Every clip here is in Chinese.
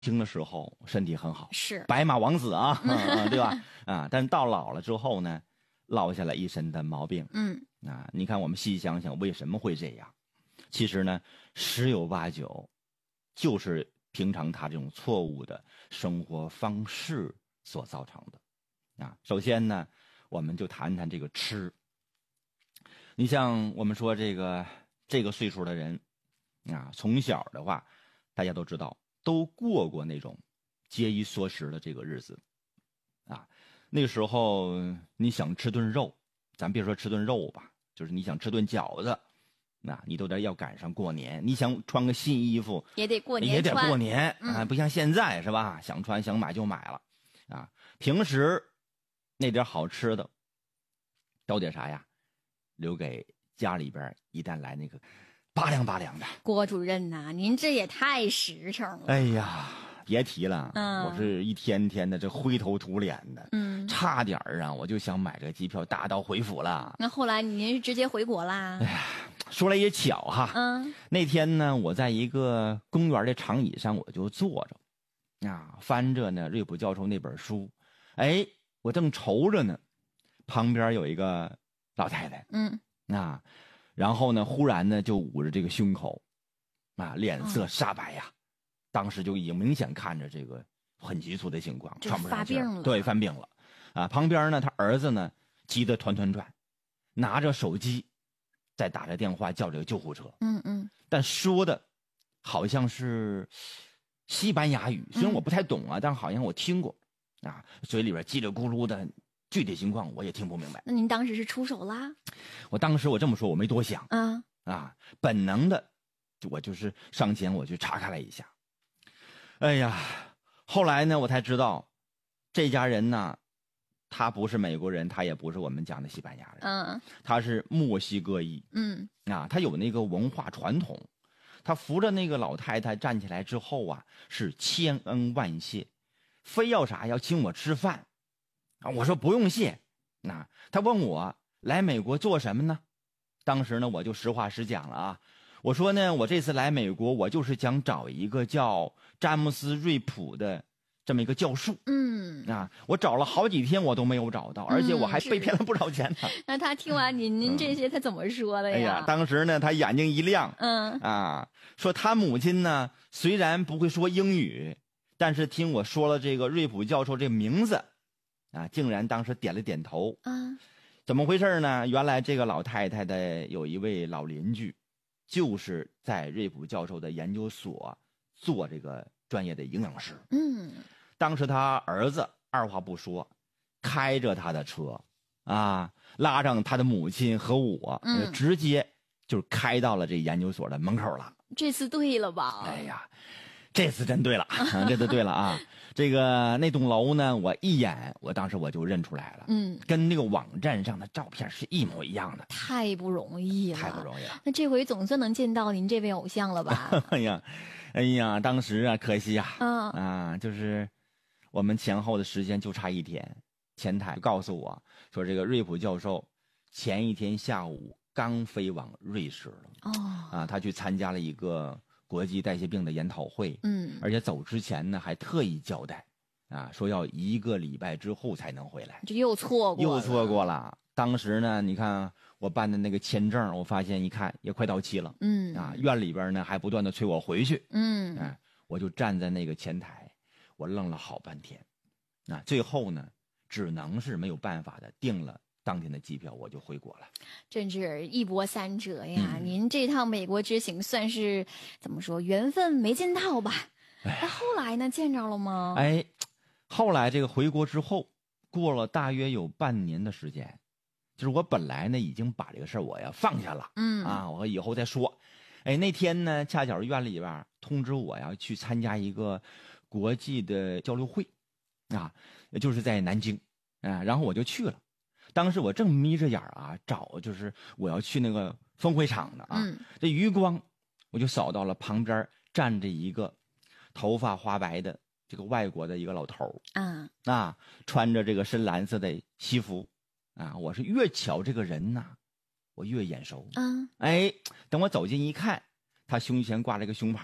轻的时候身体很好， 是白马王子啊，对吧？啊，但是到老了之后呢，落下了一身的毛病。你看我们细想想，为什么会这样？其实呢，十有八九就是平常他这种错误的生活方式所造成的。首先呢，我们就谈谈这个吃。你像我们说这个岁数的人从小的话，大家都知道，都过过那种节衣缩食的这个日子那个时候你想吃顿肉，咱别说吃顿肉吧，就是你想吃顿饺子，你都得要赶上过年。你想穿个新衣服也得过年， 也得过年不像现在是吧？想穿想买就买了平时那点好吃的都得啥呀？留给家里边，一旦来那个拔凉拔凉的。 郭主任呐，您这也太实诚了。 哎呀，别提了，我是一天天的这灰头土脸的，差点我就想买个机票打道回府了。 那后来您是直接回国啦？ 哎呀，说来也巧哈，那天呢，我在一个公园的长椅上，我就坐着，翻着呢瑞普教授那本书，我正愁着呢，旁边有一个老太太，然后呢，忽然呢就捂着这个胸口，脸色煞白呀，当时就已经明显看着这个很急促的情况，喘不上气儿，对，犯病了旁边呢，他儿子呢急得团团转，拿着手机在打着电话叫这个救护车，但说的好像是西班牙语，虽然我不太懂但好像我听过嘴里边叽里咕噜的。具体情况我也听不明白。 那您当时是出手啦？ 我当时我这么说，我没多想本能的，我就是上前我去查看了一下。哎呀，后来呢，我才知道，这家人呢，他不是美国人，他也不是我们讲的西班牙人，他是墨西哥裔，他有那个文化传统，他扶着那个老太太站起来之后是千恩万谢，非要啥要请我吃饭。我说不用谢，他问我来美国做什么呢？当时呢我就实话实讲了我说呢我这次来美国，我就是想找一个叫詹姆斯·瑞普的这么一个教授。我找了好几天我都没有找到，而且我还被骗了不少钱呢。 那他听完您这些他怎么说的呀？ 哎呀，当时呢他眼睛一亮，说他母亲呢虽然不会说英语，但是听我说了这个瑞普教授这名字竟然当时点了点头。怎么回事呢？原来这个老太太的有一位老邻居，就是在瑞普教授的研究所做这个专业的营养师。当时他儿子二话不说，开着他的车拉上他的母亲和我，直接就开到了这研究所的门口了。 这次对了吧？ 哎呀，这次真对了，这次对了这个那栋楼呢，我一眼，我当时我就认出来了，跟那个网站上的照片是一模一样的。 太不容易了， 太不容易了。 那这回总算能见到您这位偶像了吧？ 哎呀，当时可惜就是我们前后的时间就差一天，前台告诉我说，这个瑞普教授前一天下午刚飞往瑞士了。他去参加了一个国际代谢病的研讨会，而且走之前呢还特意交代说要1个礼拜之后才能回来。 这又错过了。当时呢，你看我办的那个签证，我发现一看也快到期了，院里边呢还不断的催我回去，我就站在那个前台，我愣了好半天，最后呢只能是没有办法的订了当天的机票，我就回国了。 真是一波三折呀！您这趟美国之行算是怎么说，缘分没见到吧？那后来呢，见着了吗？ 后来这个回国之后，过了大约有半年的时间，就是我本来呢已经把这个事儿我要放下了，我以后再说。那天呢，恰巧院里边通知我要去参加一个国际的交流会，就是在南京，然后我就去了。当时我正眯着眼找，就是我要去那个峰会场呢这余光我就扫到了旁边站着一个头发花白的这个外国的一个老头穿着这个深蓝色的西服我是越瞧这个人我越眼熟等我走近一看，他胸前挂了一个胸牌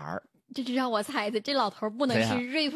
这就让我猜的，这老头不能是瑞